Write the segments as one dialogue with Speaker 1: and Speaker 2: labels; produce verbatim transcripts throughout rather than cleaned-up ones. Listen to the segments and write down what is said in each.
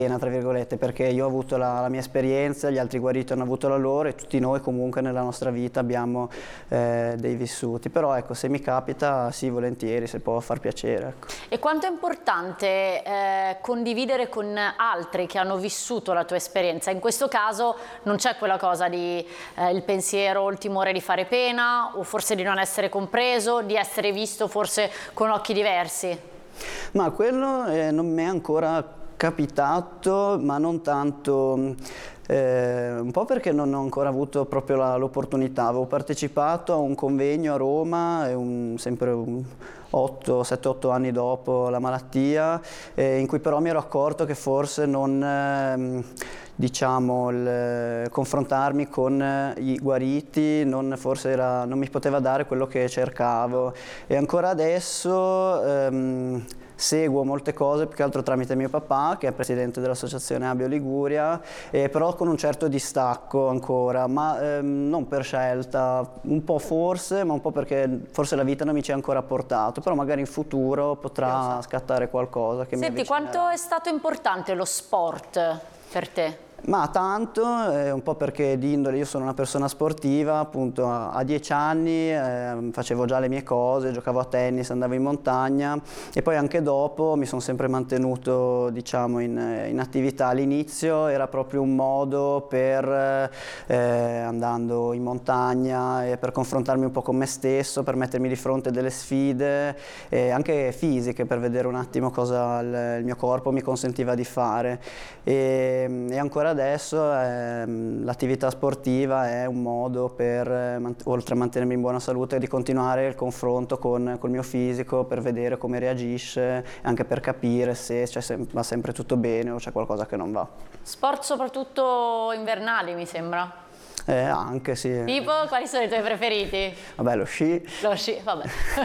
Speaker 1: tra virgolette, perché io ho avuto la, la mia esperienza, gli altri guariti hanno avuto la loro e tutti noi comunque nella nostra vita abbiamo eh, dei vissuti, però ecco, se mi capita sì, volentieri, se può far piacere, ecco.
Speaker 2: E quanto è importante eh, condividere con altri che hanno vissuto la tua esperienza? In questo caso non c'è quella cosa di eh, il pensiero, il timore di fare pena o forse di non essere compreso, di essere visto forse con occhi diversi?
Speaker 1: Ma quello eh, non mi è ancora capitato, ma non tanto, eh, un po' perché non ho ancora avuto proprio l'opportunità. Avevo partecipato a un convegno a Roma, un, sempre un sette otto anni dopo la malattia, eh, in cui però mi ero accorto che forse non, eh, diciamo, il, confrontarmi con i guariti non, forse era, non mi poteva dare quello che cercavo. E ancora adesso ehm, seguo molte cose, più che altro tramite mio papà, che è presidente dell'associazione Abio Liguria, eh, però con un certo distacco ancora, ma ehm, non per scelta, un po' forse, ma un po' perché forse la vita non mi ci ha ancora portato, però magari in futuro potrà scattare qualcosa che mi
Speaker 2: Senti,
Speaker 1: avvicinerà.
Speaker 2: quanto è stato importante lo sport per te?
Speaker 1: Ma tanto, eh, un po' perché di indole io sono una persona sportiva, appunto a, a dieci anni eh, facevo già le mie cose, giocavo a tennis, andavo in montagna e poi anche dopo mi sono sempre mantenuto, diciamo, in, in attività. All'inizio era proprio un modo per, eh, andando in montagna, e per confrontarmi un po' con me stesso, per mettermi di fronte a delle sfide, eh, anche fisiche, per vedere un attimo cosa il, il mio corpo mi consentiva di fare. E, e ancora adesso ehm, l'attività sportiva è un modo per, eh, oltre a mantenermi in buona salute, di continuare il confronto con il mio fisico, per vedere come reagisce, anche per capire se cioè, se va sempre tutto bene o c'è qualcosa che non va.
Speaker 2: Sport soprattutto invernali, mi sembra.
Speaker 1: Eh, anche sì.
Speaker 2: Tipo, quali sono i tuoi preferiti?
Speaker 1: Vabbè, lo sci.
Speaker 2: Lo sci, vabbè.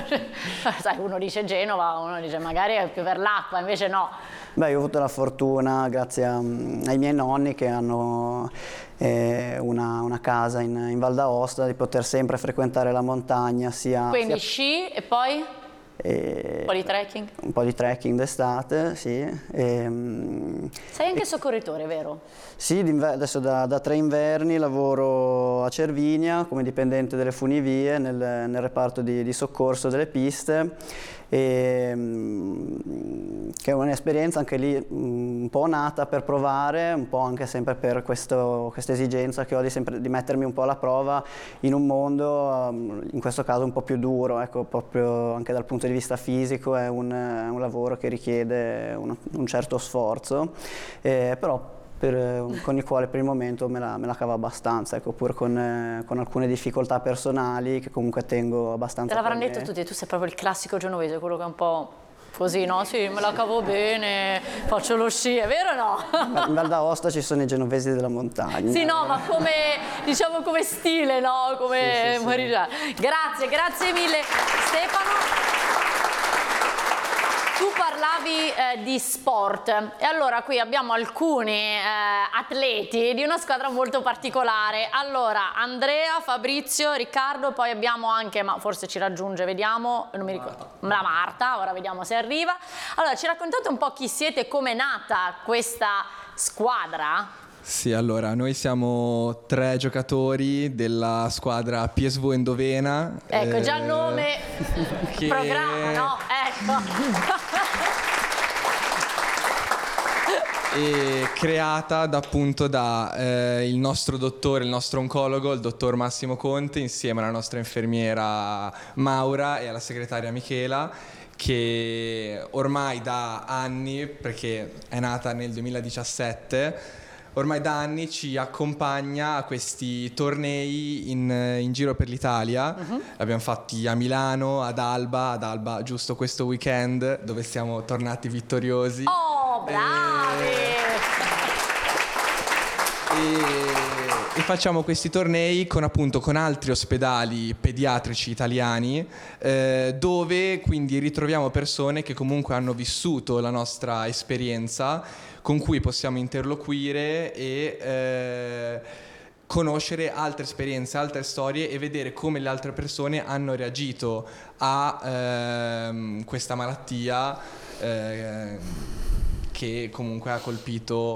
Speaker 2: Sai, uno dice Genova, uno dice magari è più per l'acqua, invece no.
Speaker 1: Beh, io ho avuto la fortuna, grazie a, ai miei nonni che hanno eh, una, una casa in, in Val d'Aosta, di poter sempre frequentare la montagna. Sia,
Speaker 2: Quindi
Speaker 1: sia...
Speaker 2: sci e poi?
Speaker 1: E...
Speaker 2: Un po' di trekking?
Speaker 1: Un po' di trekking d'estate, sì. E,
Speaker 2: Sei anche
Speaker 1: e...
Speaker 2: soccorritore, vero?
Speaker 1: Sì, adesso da, da tre inverni lavoro a Cervinia come dipendente delle funivie nel, nel reparto di, di soccorso delle piste. E, che è un'esperienza anche lì un po' nata per provare, un po' anche sempre per questo, questa esigenza che ho di, sempre, di mettermi un po' alla prova in un mondo, in questo caso un po' più duro, ecco, proprio anche dal punto di vista fisico è un, è un lavoro che richiede un, un certo sforzo, eh, però Per, con il quale per il momento me la, me la cavo abbastanza, ecco, pur con, eh, con alcune difficoltà personali che comunque tengo abbastanza.
Speaker 2: Te l'avranno
Speaker 1: per
Speaker 2: detto
Speaker 1: me.
Speaker 2: tutti, tu sei proprio il classico genovese, quello che è un po' così, no? Sì, me la cavo bene, faccio lo sci, è vero o no?
Speaker 1: In Val d'Aosta ci sono i genovesi della montagna.
Speaker 2: Sì, no, ma come, diciamo, come stile, no? Come
Speaker 1: sì, sì,
Speaker 2: sì. Grazie, grazie mille Stefano. Tu parlavi eh, di sport e allora qui abbiamo alcuni eh, atleti di una squadra molto particolare. Allora, Andrea, Fabrizio, Riccardo, poi abbiamo anche, ma forse ci raggiunge, vediamo, non mi ricordo, la Marta, ora vediamo se arriva. Allora, ci raccontate un po' chi siete e come è nata questa squadra?
Speaker 3: Sì, allora, noi siamo tre giocatori della squadra P S V Endovena.
Speaker 2: Ecco, eh, già il nome,
Speaker 3: che...
Speaker 2: programma, no? Ecco.
Speaker 3: E creata da, appunto da eh, il nostro dottore, il nostro oncologo, il dottor Massimo Conte, insieme alla nostra infermiera Maura e alla segretaria Michela, che ormai da anni, perché è nata nel duemiladiciassette, ormai da anni ci accompagna a questi tornei in, in giro per l'Italia. Uh-huh. Abbiamo fatti a Milano, ad Alba, ad Alba giusto questo weekend, dove siamo tornati vittoriosi.
Speaker 2: Oh, bravi!
Speaker 3: E, e facciamo questi tornei con appunto con altri ospedali pediatrici italiani, eh, dove quindi ritroviamo persone che comunque hanno vissuto la nostra esperienza, con cui possiamo interloquire e eh, conoscere altre esperienze, altre storie e vedere come le altre persone hanno reagito a ehm, questa malattia eh, che comunque ha colpito